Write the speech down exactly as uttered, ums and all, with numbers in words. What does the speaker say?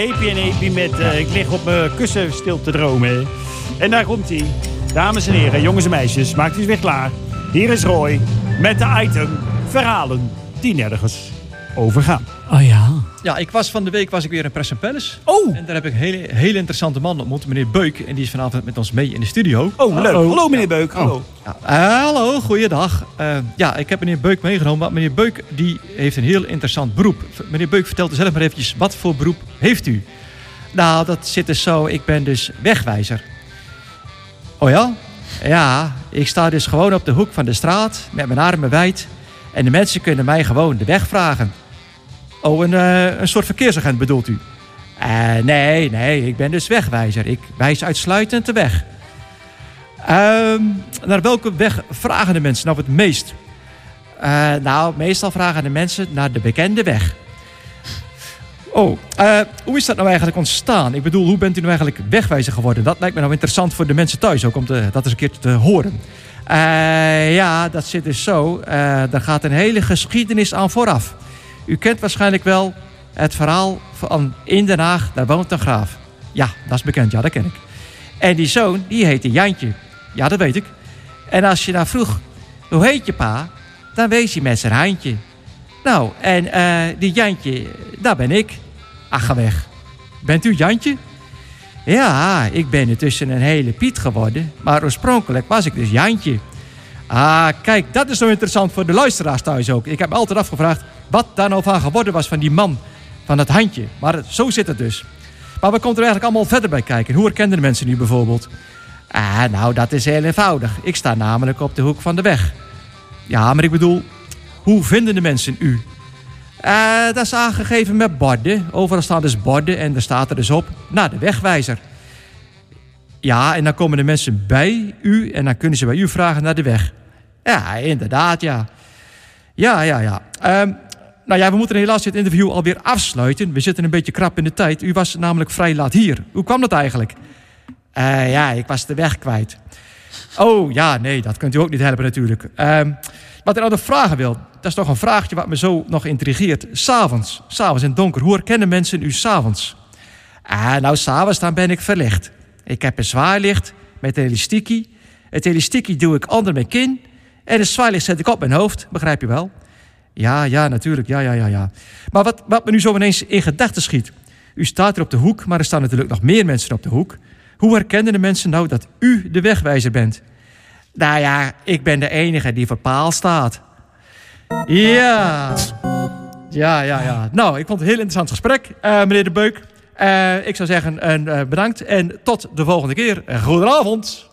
Epi en Epi met uh, ik lig op mijn kussen stil te dromen. En daar komt hij. Dames en heren, jongens en meisjes, maakt u zich weer klaar. Hier is Roy met de item verhalen die nergens over gaan. Oh ja. Ja, ik was van de week was ik weer in Press and Palace. Oh. En daar heb ik een hele, hele interessante man ontmoet, meneer Beuk. En die is vanavond met ons mee in de studio. Oh, leuk. Oh. Hallo meneer Beuk, hallo. Ja, uh, hallo, goeiedag. Uh, ja, ik heb meneer Beuk meegenomen. Maar meneer Beuk die heeft een heel interessant beroep. Meneer Beuk, vertelt u zelf maar eventjes, wat voor beroep heeft u? Nou, dat zit dus zo. Ik ben dus wegwijzer. Oh ja? Ja, ik sta dus gewoon op de hoek van de straat met mijn armen wijd. En de mensen kunnen mij gewoon de weg vragen. Oh, een, uh, een soort verkeersagent bedoelt u? Uh, nee, nee, ik ben dus wegwijzer. Ik wijs uitsluitend de weg. Uh, naar welke weg vragen de mensen nou het meest? Uh, nou, meestal vragen de mensen naar de bekende weg. Oh, uh, hoe is dat nou eigenlijk ontstaan? Ik bedoel, hoe bent u nou eigenlijk wegwijzer geworden? Dat lijkt me nou interessant voor de mensen thuis ook, om te, dat eens een keer te horen. Uh, ja, dat zit dus zo. Uh, daar gaat een hele geschiedenis aan vooraf. U kent waarschijnlijk wel het verhaal van in Den Haag, daar woont een graaf. Ja, dat is bekend, ja, dat ken ik. En die zoon, die heette Jantje. Ja, dat weet ik. En als je nou vroeg, hoe heet je pa? Dan wees hij met zijn handje. Nou, en uh, die Jantje, dat ben ik. Ach, ga weg. Bent u Jantje? Ja, ik ben intussen een hele Piet geworden. Maar oorspronkelijk was ik dus Jantje. Ah, kijk, dat is zo interessant voor de luisteraars thuis ook. Ik heb me altijd afgevraagd wat daar nou van geworden was van die man, van dat handje. Maar zo zit het dus. Maar wat komt er eigenlijk allemaal verder bij kijken? Hoe herkennen de mensen nu bijvoorbeeld? Ah, nou, dat is heel eenvoudig. Ik sta namelijk op de hoek van de weg. Ja, maar ik bedoel, hoe vinden de mensen u? Uh, dat is aangegeven met borden. Overal staan dus borden en er staat er dus op, nou, de wegwijzer. Ja, en dan komen de mensen bij u en dan kunnen ze bij u vragen naar de weg. Ja, inderdaad, ja. Ja, ja, ja. Um, nou ja, we moeten helaas dit interview alweer afsluiten. We zitten een beetje krap in de tijd. U was namelijk vrij laat hier. Hoe kwam dat eigenlijk? Uh, ja, ik was de weg kwijt. Oh, ja, nee, dat kunt u ook niet helpen natuurlijk. Um, wat ik nou nog vragen wil, dat is toch een vraagje wat me zo nog intrigeert. S'avonds, s'avonds in het donker, hoe herkennen mensen u s'avonds? Ah, nou, s'avonds dan ben ik verlicht. Ik heb een zwaailicht met een elastiekie. Het elastiekie doe ik onder mijn kin. En het zwaailicht zet ik op mijn hoofd, begrijp je wel? Ja, ja, natuurlijk, ja, ja, ja, ja. Maar wat, wat me nu zo ineens in gedachten schiet. U staat er op de hoek, maar er staan natuurlijk nog meer mensen op de hoek. Hoe herkennen de mensen nou dat u de wegwijzer bent? Nou ja, ik ben de enige die voor paal staat. Ja. Ja, ja, ja. Nou, ik vond het een heel interessant gesprek, uh, meneer De Beuk. Uh, ik zou zeggen, uh, bedankt en tot de volgende keer. Goedenavond.